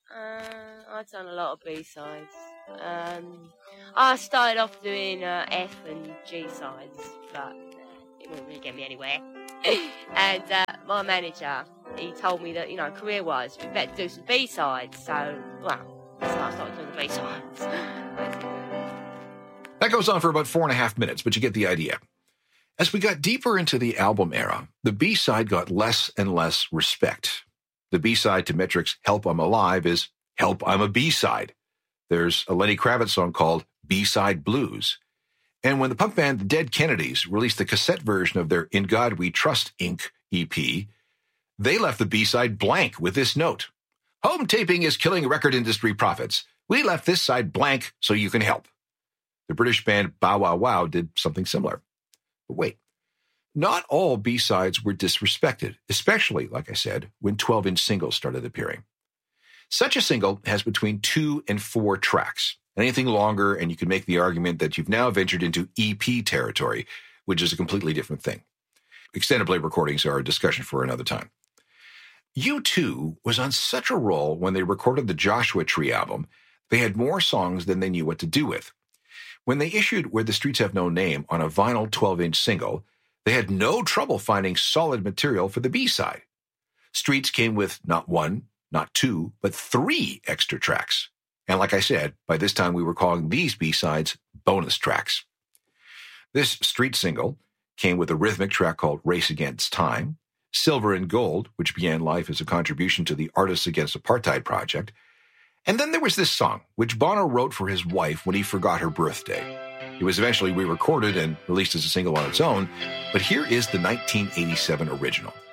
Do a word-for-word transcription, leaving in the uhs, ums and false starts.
Uh, I've done a lot of B-sides. Um, I started off doing uh, F and G-sides, but it wouldn't really get me anywhere. and uh, my manager, he told me that, you know, career-wise, we better do some B-sides. So, well, that's how I started doing the B-sides. That goes on for about four and a half minutes, but you get the idea. As we got deeper into the album era, the B-side got less and less respect. The B-side to Metric's Help I'm Alive is Help I'm a B-side. There's a Lenny Kravitz song called B-Side Blues. And when the punk band The Dead Kennedys released the cassette version of their In God We Trust, Incorporated E P, they left the B-side blank with this note. Home taping is killing record industry profits. We left this side blank so you can help. The British band Bow Wow Wow did something similar. But wait, not all B-sides were disrespected, especially, like I said, when twelve-inch singles started appearing. Such a single has between two and four tracks. Anything longer, and you can make the argument that you've now ventured into E P territory, which is a completely different thing. Extended play recordings are a discussion for another time. U two was on such a roll when they recorded the Joshua Tree album, they had more songs than they knew what to do with. When they issued Where the Streets Have No Name on a vinyl twelve-inch single, they had no trouble finding solid material for the B-side. Streets came with not one, not two, but three extra tracks. And like I said, by this time we were calling these B-sides bonus tracks. This Street single came with a rhythmic track called Race Against Time, Silver and Gold, which began life as a contribution to the Artists Against Apartheid project, and then there was this song, which Bono wrote for his wife when he forgot her birthday. It was eventually re-recorded and released as a single on its own, but here is the nineteen eighty-seven original.